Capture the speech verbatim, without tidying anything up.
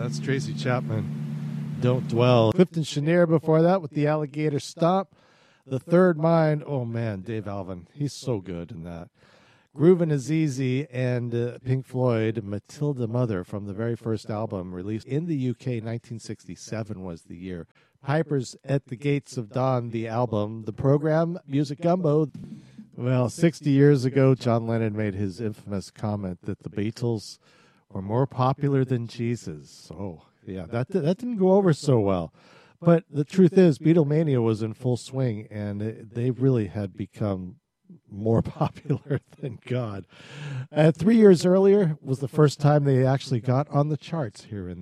That's Tracy Chapman. Don't Dwell. Clifton Chenier before that with the Alligator Stomp. The Third Mind. Oh, man, Dave Alvin. He's so good in that. Groovin' Is Easy and uh, Pink Floyd, Matilda Mother from the very first album released in the U K. nineteen sixty-seven was the year. Pipers at the Gates of Dawn, the album. The program, Music Gumbo. Well, sixty years ago, John Lennon made his infamous comment that the Beatles were more popular than Jesus. Oh, yeah, that, that didn't go over so well. But the truth is, Beatlemania was in full swing, and it, they really had become more popular than God. Uh, three years earlier was the first time they actually got on the charts here in